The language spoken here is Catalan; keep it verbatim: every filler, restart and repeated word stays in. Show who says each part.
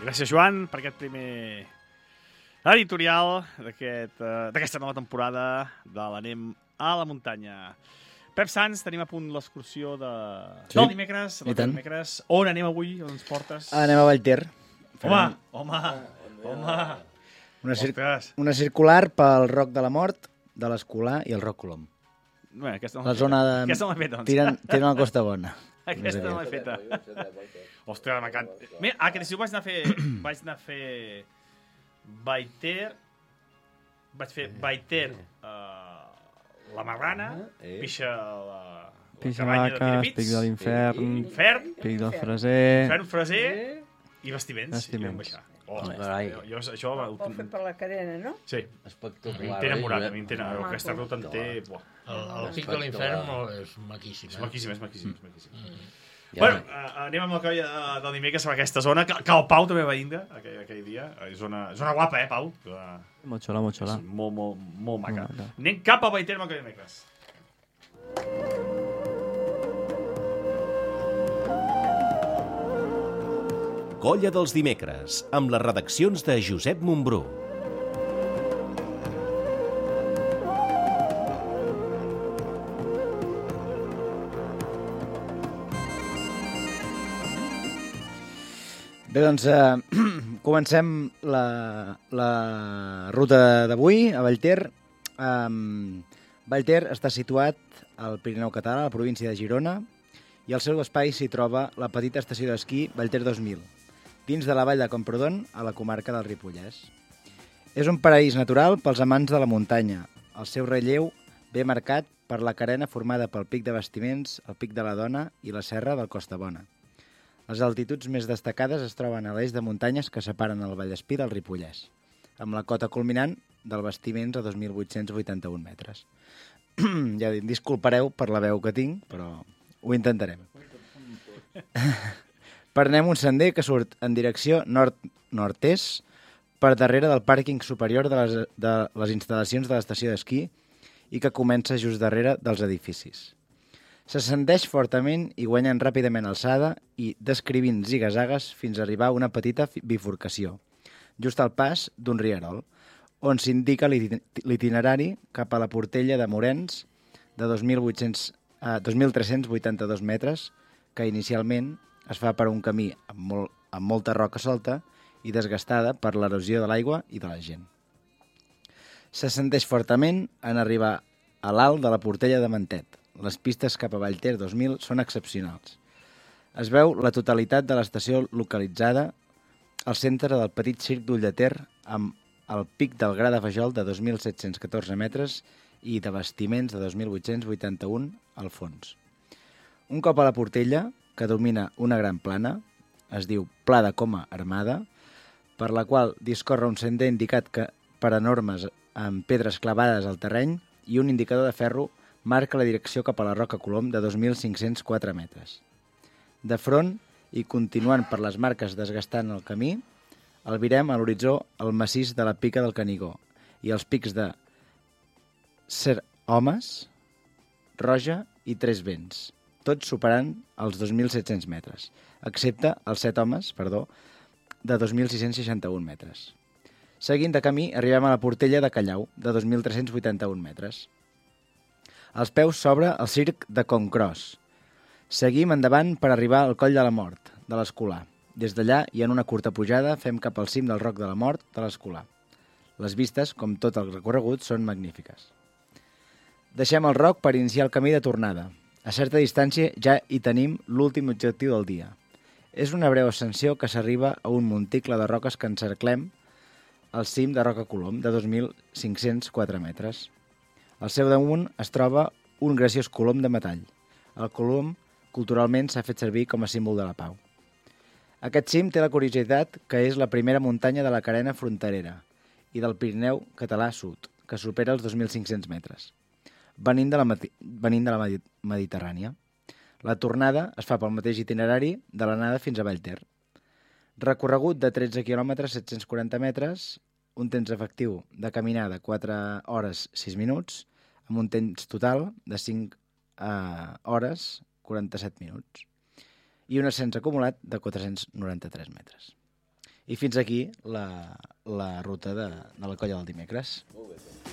Speaker 1: Gràcies, Joan, per aquest primer editorial d'aquesta aquest, uh, nova temporada de l'Anem a la muntanya. Pep Sans, tenim a punt l'excursió de... sí. del dimecres. Del dimecres. On anem avui? On ens portes?
Speaker 2: Anem a Vallter.
Speaker 1: Home, home, home.
Speaker 2: Una, cir una circular pel Roc de la Mort, de l'Escolà i el Roc Colom.
Speaker 1: Bé, aquesta no
Speaker 2: la zona de...
Speaker 1: Aquesta no l'he feta, doncs.
Speaker 2: Tiren, tiren la Costa Bona.
Speaker 1: Aquesta no l'he feta. Hòstia, m'encanta. Mira, a que si vaig anar a fer... vaig anar a fer... Vallter... Vaig fer Vallter... Uh, la Marrana, eh? Pixa la...
Speaker 3: Pixa Vaques, Pic de l'Infern,
Speaker 1: Infern,
Speaker 3: Pic del Freser...
Speaker 1: Infern, Freser i Vestiments.
Speaker 3: Vestiments.
Speaker 1: Oh,
Speaker 4: oh,
Speaker 1: jo, jo, això...
Speaker 4: Ho pot fer per la carena, no?
Speaker 1: Sí.
Speaker 4: Espectacular.
Speaker 1: M'he enamorat, m'he enamorat. Aquesta ruta en té...
Speaker 5: El, el Pic de l'Infern és maquíssim.
Speaker 1: És maquíssim, és maquíssim. És maquíssim. Mm. Bueno, uh, anem amb la colla de, del dimecres a aquesta zona, que, que el Pau també va vindre aquell, aquell dia. És una, és una guapa, eh, Pau?
Speaker 3: Molt xula, molt xula.
Speaker 1: És molt, molt, molt maca. Molt maca. Anem cap a Vallter amb el dimecres.
Speaker 6: Colla dels dimecres, amb les redaccions de Josep Montbrú.
Speaker 2: Bé, doncs, eh, comencem la, la ruta d'avui a Vallter. Um, Vallter està situat al Pirineu català, a la província de Girona, i al seu espai s'hi troba la petita estació d'esquí Vallter dos mil, dins de la vall de Camprodon, a la comarca del Ripollès. És un paraís natural pels amants de la muntanya. El seu relleu ve marcat per la carena formada pel Pic de Vestiments, el Pic de la Dona i la Serra del Costa Bona. Les altituds més destacades es troben a l'eix de muntanyes que separen el Vallespir del Ripollès, amb la cota culminant del Vestiments a dos mil vuit-cents vuitanta-un metres. Ja disculpareu per la veu que tinc, però ho intentarem. Prenem un sender que surt en direcció nord-nord-est per darrere del pàrquing superior de les, de les instal·lacions de l'estació d'esquí i que comença just darrere dels edificis. S'ascendeix fortament i guanyant ràpidament alçada i descrivint zigazagues fins a arribar a una petita bifurcació, just al pas d'un rierol, on s'indica l'itinerari cap a la Portella de Morens de dos mil tres-cents vuitanta-dos metres, que inicialment es fa per un camí amb, molt, amb molta roca solta i desgastada per l'erosió de l'aigua i de la gent. S'ascendeix fortament en arribar a l'alt de la Portella de Mentet. Les pistes cap a Vallter dos mil són excepcionals. Es veu la totalitat de l'estació localitzada al centre del petit circ d'Ullter amb el pic del Gra de Fajol de dos mil set-cents catorze metres i de Vestiments de dos mil vuit-cents vuitanta-un al fons. Un cop a la Portella, que domina una gran plana, es diu Pla de Coma Armada, per la qual discorre un sender indicat que per enormes amb pedres clavades al terreny i un indicador de ferro marca la direcció cap a la Roca Colom de dos mil cinc-cents quatre metres. De front, i continuant per les marques desgastant el camí, albirem a l'horitzó el massís de la Pica del Canigó i els pics de Ser Homes, Roja i Tres Vents, tots superant els dos mil set-cents metres, excepte els Set Homes, perdó, de dos mil sis-cents seixanta-un metres. Seguint de camí, arribem a la Portella de Callau, de dos mil tres-cents vuitanta-un metres. Als peus s'obre el circ de Concros. Seguim endavant per arribar al Coll de la Mort, de l'Escolà. Des d'allà i en una curta pujada fem cap al cim del Roc de la Mort, de l'Escolà. Les vistes, com tot el recorregut, són magnífiques. Deixem el Roc per iniciar el camí de tornada. A certa distància ja hi tenim l'últim objectiu del dia. És una breu ascensió que s'arriba a un monticle de roques que encerclem al cim de Roca Colom, de dos mil cinc-cents quatre metres. Al seu damunt es troba un graciós colom de metall. El colom, culturalment, s'ha fet servir com a símbol de la pau. Aquest cim té la curiositat que és la primera muntanya de la carena fronterera i del Pirineu català sud, que supera els dos mil cinc-cents metres, venint de la, venint de la Mediterrània. La tornada es fa pel mateix itinerari de l'anada fins a Vallter. Recorregut de tretze quilòmetres, set-cents quaranta metres, un temps efectiu de caminar de quatre hores sis minuts, amb un temps total de cinc uh, hores quaranta-set minuts i un ascens acumulat de quatre-cents noranta-tres metres. I fins aquí la, la ruta de, de la colla del dimecres.
Speaker 7: Molt bé.